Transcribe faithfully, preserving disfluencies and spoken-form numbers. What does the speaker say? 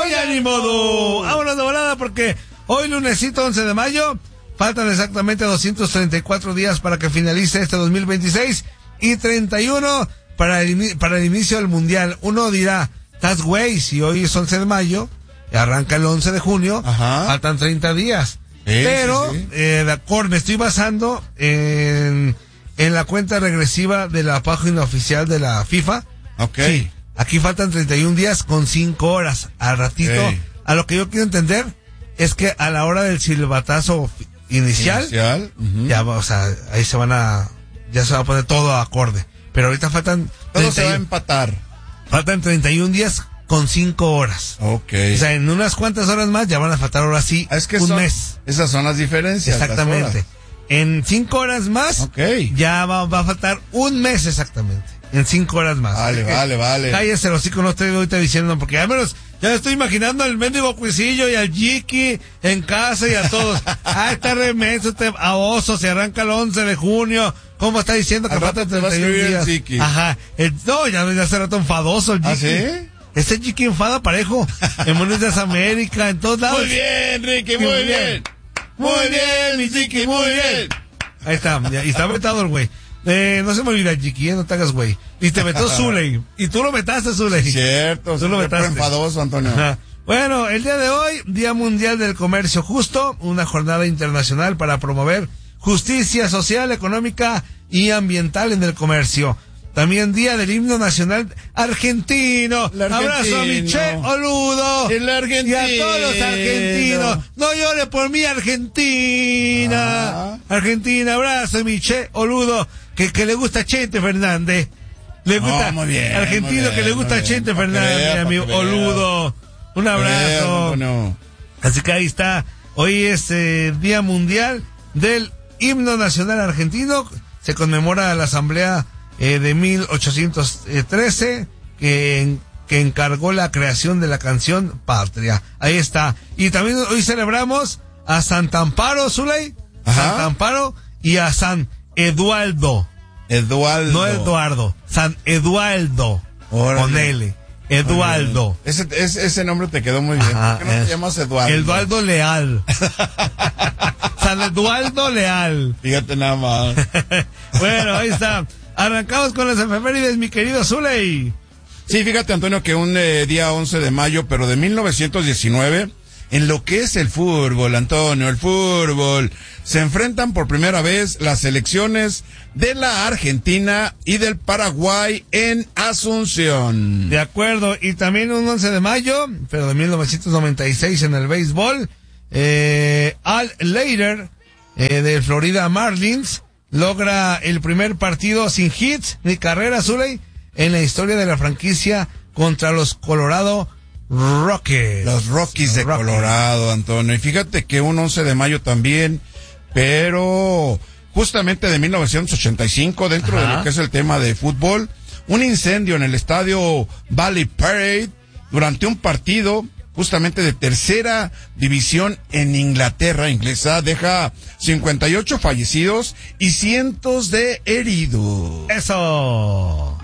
ya ni modo. Vámonos de volada porque hoy lunesito once de mayo, faltan exactamente doscientos treinta y cuatro días para que finalice este dos mil veintiséis y treinta y uno para el, para el inicio del mundial. Uno dirá, estás güey, si hoy es once de mayo, arranca el once de junio, ajá, faltan treinta días. Sí, pero, sí, sí. Eh, de acuerdo, me estoy basando en, en la cuenta regresiva de la página oficial de la FIFA. Ok. Sí, aquí faltan treinta y un días con cinco horas. Al ratito, okay. A lo que yo quiero entender es que a la hora del silbatazo inicial, inicial uh-huh. ya, o sea, ahí se van a, ya se va a poner todo acorde. Pero ahorita faltan... Todo se va a empatar. Faltan treinta y un días con cinco horas. Ok. O sea, en unas cuantas horas más ya van a faltar ahora sí es que un son, mes. Esas son las diferencias. Exactamente. En cinco horas más, okay. ya va, va a faltar un mes exactamente. En cinco horas más. Vale, vale, vale. Cállese, los chicos, no estoy ahorita diciendo, porque al menos ya estoy imaginando al mendigo Cuisillo y al Jiki en casa y a todos. Ah, está remeso, este a oso, se arranca el once de junio. ¿Cómo está diciendo que al falta treinta y un días? El Ajá. El, no, ya, ya hace rato enfadoso el Jiki. ¿Ah, sí? Este Jiki enfada parejo. En Buenos América, en todos lados. Muy bien, Ricky, muy, muy bien. bien. Muy bien, mi Jiki, muy bien. Ahí está, ya, y está vetado el güey. Eh, no se me olvida, Jiki, eh, no te hagas güey. Y te vetó Zuley. Y tú lo vetaste, Zuley. Cierto, tú lo vetaste. enfadoso, Antonio. Ajá. Bueno, el día de hoy, Día Mundial del Comercio Justo, una jornada internacional para promover justicia social, económica y ambiental en el comercio. También Día del Himno Nacional Argentino. Abrazo a mi Che Oludo. El argentino. Y a todos los argentinos. No llore por mí, Argentina. Ah. Argentina, abrazo a mi Che Oludo, que, que le gusta a Chente Fernández. Le gusta. No, muy bien, argentino muy bien, que le gusta a Chente Fernández, a mi Oludo. Un abrazo. Bien, no. Así que ahí está. Hoy es eh, Día Mundial del Himno Nacional Argentino. Se conmemora la Asamblea Eh, de mil ochocientos trece que, que encargó la creación de la canción Patria. Ahí está. Y también hoy celebramos a Santa Amparo, Zuley, Santa Amparo y a San Eduardo. Eduardo. No Eduardo, San Eduardo. Órale. Con L. Eduardo. Ese, ese, ese nombre te quedó muy bien. Ajá, ¿Por qué no es, te llamas Eduardo? Eduardo Leal. San Eduardo Leal. Fíjate nada más. Bueno, ahí está. Arrancamos con las efemérides, mi querido Zuley. Sí, fíjate, Antonio, que un eh, día once de mayo, pero de mil novecientos diecinueve, en lo que es el fútbol, Antonio, el fútbol, se enfrentan por primera vez las selecciones de la Argentina y del Paraguay en Asunción. De acuerdo, y también un once de mayo, pero de mil novecientos noventa y seis en el béisbol, eh, Al Leiter, eh, de Florida Marlins, logra el primer partido sin hits ni carreras, Zuley, en la historia de la franquicia contra los Colorado Rockies. Los Rockies de Rockies. Colorado, Antonio. Y fíjate que un once de mayo también, pero justamente de mil novecientos ochenta y cinco, dentro Ajá. de lo que es el tema de fútbol, un incendio en el estadio Valley Parade durante un partido justamente de tercera división en Inglaterra inglesa, deja cincuenta y ocho fallecidos y cientos de heridos. Eso.